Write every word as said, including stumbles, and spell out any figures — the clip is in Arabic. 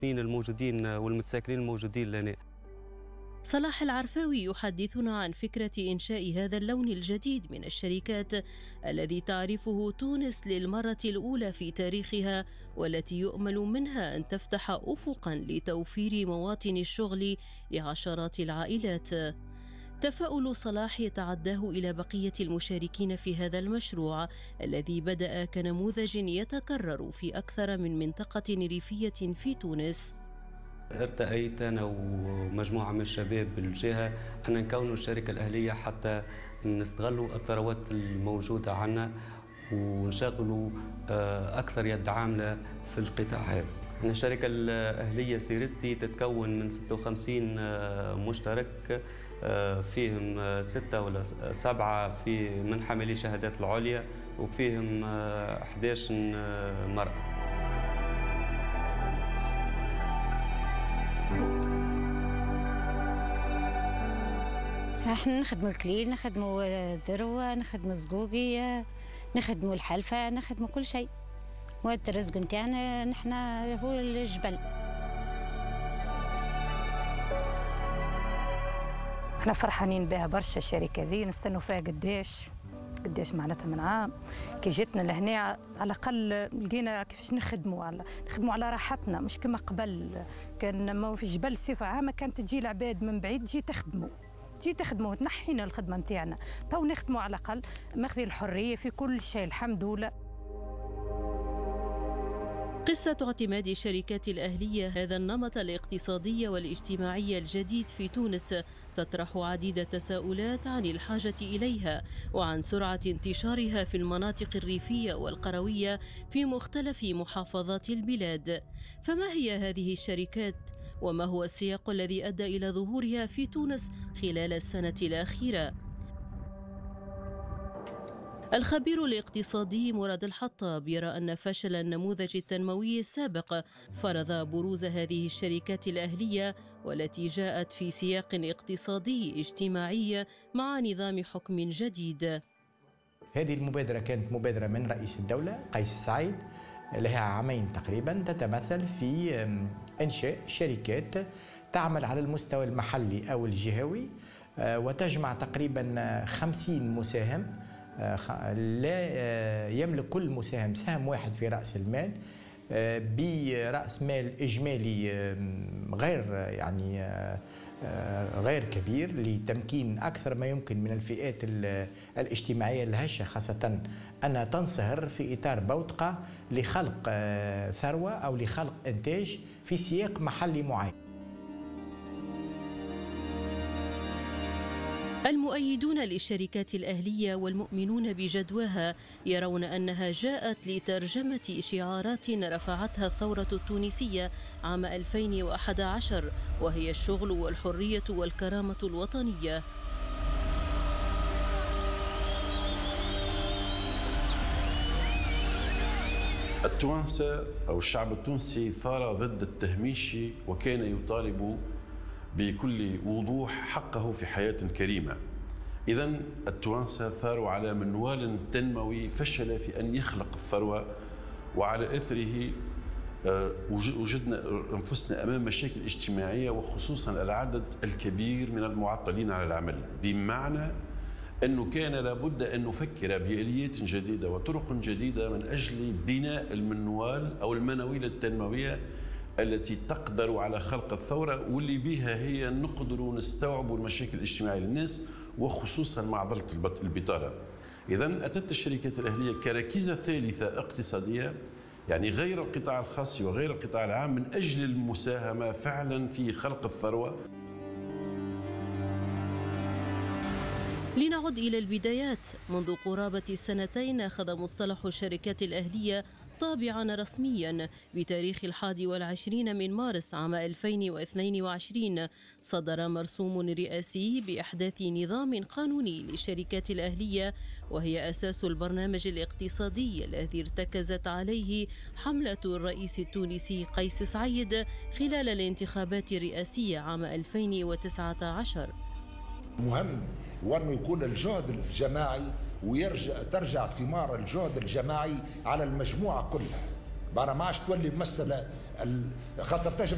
الموجودين والمتساكنين الموجودين لنا. صلاح العرفاوي يحدثنا عن فكرة إنشاء هذا اللون الجديد من الشركات الذي تعرفه تونس للمرة الأولى في تاريخها، والتي يؤمل منها أن تفتح أفقا لتوفير مواطن الشغل لعشرات العائلات. تفاؤل صلاح يتعداه إلى بقية المشاركين في هذا المشروع الذي بدأ كنموذج يتكرر في أكثر من منطقة ريفية في تونس. ارتأيت أنا ومجموعة من الشباب بالجهة أن نكونوا الشركة الأهلية حتى نستغلوا الثروات الموجودة عنا ونشغلوا أكثر يد عاملة في القطاع هذا. احنا الشركة الأهلية سيرستي تتكون من ستة وخمسين مشترك، فيهم ستة ولا سبعة في من حاملي شهادات العليا وفيهم أحد عشر مرأة. احنا نخدموا الكليل، نخدموا الذروة، نخدموا الزقوقية، نخدموا الحلفة، نخدموا كل شيء. وهذا الرزق نتاعنا نحن هو الجبل. احنا فرحانين بها برشا الشركة ذي، نستنوا فيها قداش قداش معناتها من عام كي جيتنا لهنا على الأقل لقينا كيفاش نخدموا على نخدموا على راحتنا، مش كما قبل كان ما في الجبل صفة عامة كانت تجي العباد من بعيد تجي تخدموا جي تخدموا تنحينا الخدمة نتاعنا، تو نخدموا على الأقل ماخذين الحرية في كل شيء الحمد لله. قصة اعتماد الشركات الأهلية هذا النمط الاقتصادي والاجتماعي الجديد في تونس تطرح عديد التساؤلات عن الحاجة إليها وعن سرعة انتشارها في المناطق الريفية والقروية في مختلف محافظات البلاد. فما هي هذه الشركات؟ وما هو السياق الذي أدى إلى ظهورها في تونس خلال السنة الأخيرة؟ الخبير الاقتصادي مراد الحطاب يرى أن فشل النموذج التنموي السابق فرض بروز هذه الشركات الأهلية، والتي جاءت في سياق اقتصادي اجتماعي مع نظام حكم جديد. هذه المبادرة كانت مبادرة من رئيس الدولة قيس سعيد لها عامين تقريبا، تتمثل في إنشاء شركات تعمل على المستوى المحلي أو الجهوي وتجمع تقريبا خمسين مساهم، لا يملك كل مساهم سهم واحد في رأس المال، برأس مال إجمالي غير يعني غير كبير لتمكين أكثر ما يمكن من الفئات الاجتماعية الهشة، خاصة أنها تنصهر في إطار بوتقة لخلق ثروة أو لخلق إنتاج في سياق محلي معين. المؤيدون للشركات الأهلية والمؤمنون بجدواها يرون أنها جاءت لترجمة شعارات رفعتها الثورة التونسية عام ألفين وأحد عشر، وهي الشغل والحرية والكرامة الوطنية. التوانسة أو الشعب التونسي ثار ضد التهميش، وكان يطالب بكل وضوح حقه في حياة كريمة. إذن التوانسة ثاروا على منوال تنموي فشل في أن يخلق الثروة، وعلى إثره وجدنا أنفسنا أمام مشاكل اجتماعية، وخصوصا العدد الكبير من المعطلين على العمل، بمعنى أنه كان لابد أن نفكر بآليات جديدة وطرق جديدة من أجل بناء المنوال أو المناويل التنموية التي تقدر على خلق الثورة، واللي بها هي نقدر نستوعب المشاكل الاجتماعية للناس وخصوصا معضلة البطالة. إذن أتت الشركات الأهلية كركيزة ثالثة اقتصادية، يعني غير القطاع الخاص وغير القطاع العام، من أجل المساهمة فعلا في خلق الثروة. لنعد إلى البدايات. منذ قرابة سنتين أخذ مصطلح الشركات الأهلية طابعا رسميا. بتاريخ الحادي والعشرين من مارس عام ألفين واثنين وعشرين صدر مرسوم رئاسي بإحداث نظام قانوني للشركات الأهلية، وهي أساس البرنامج الاقتصادي الذي ارتكزت عليه حملة الرئيس التونسي قيس سعيد خلال الانتخابات الرئاسية عام ألفين وتسعة عشر. مهم وأنه يكون الجهد الجماعي ويرجع ترجع ثمار الجهد الجماعي على المجموعة كلها، بعد ما عادش تولي مسألة خاطر تجربة